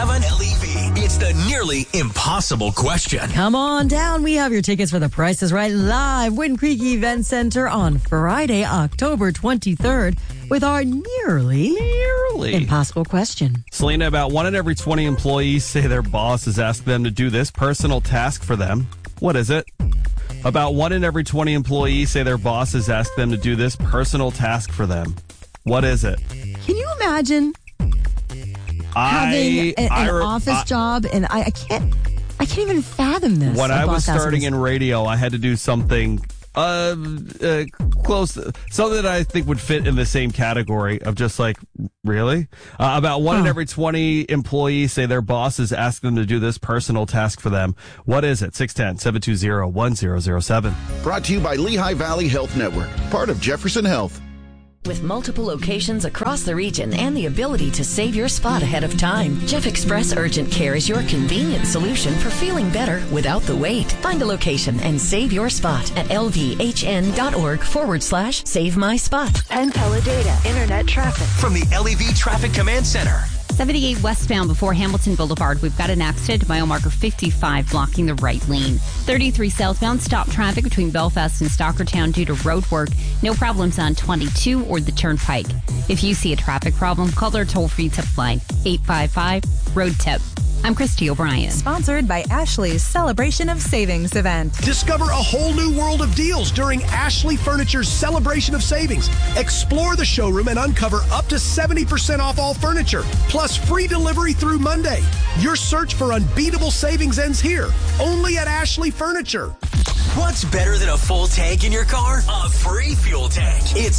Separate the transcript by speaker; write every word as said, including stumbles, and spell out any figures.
Speaker 1: L E V. It's the nearly impossible question.
Speaker 2: Come on down. We have your tickets for The Price is Right live, Wind Creek Event Center on Friday, October twenty-third, with our nearly,
Speaker 3: nearly
Speaker 2: impossible question.
Speaker 3: Selena, about one in every twenty employees say their boss has asked them to do this personal task for them. What is it? About one in every twenty employees say their boss has asked them to do this personal task for them. What is it?
Speaker 2: Can you imagine
Speaker 3: I,
Speaker 2: having a, an
Speaker 3: I,
Speaker 2: office
Speaker 3: I,
Speaker 2: job? And I, I can't, I can't even fathom this.
Speaker 3: When
Speaker 2: A
Speaker 3: I was
Speaker 2: boss asking
Speaker 3: starting
Speaker 2: us-
Speaker 3: in radio, I had to do something uh, uh, close, something that I think would fit in the same category of just like, really? Uh, about one
Speaker 2: Huh.
Speaker 3: in every twenty employees say their bosses ask them to do this personal task for them. What is it? six one zero, seven two zero, one zero zero seven.
Speaker 4: Brought to you by Lehigh Valley Health Network, part of Jefferson Health.
Speaker 5: With multiple locations across the region and the ability to save your spot ahead of time, Jeff Express Urgent Care is your convenient solution for feeling better without the wait. Find a location and save your spot at lvhn.org forward slash save my spot.
Speaker 6: Penn Teledata Internet traffic.
Speaker 1: From the L E V Traffic Command Center.
Speaker 7: seventy-eight westbound before Hamilton Boulevard. We've got an accident, mile marker fifty-five, blocking the right lane. thirty-three southbound, stop traffic between Belfast and Stockertown due to road work. No problems on twenty-two or the Turnpike. If you see a traffic problem, call their toll-free tip line, eight five five, road tip. I'm Christy O'Brien.
Speaker 8: Sponsored by Ashley's Celebration of Savings event.
Speaker 9: Discover a whole new world of deals during Ashley Furniture's Celebration of Savings. Explore the showroom and uncover up to seventy percent off all furniture, plus free delivery through Monday. Your search for unbeatable savings ends here, only at Ashley Furniture.
Speaker 1: What's better than a full tank in your car? A free fuel tank. It's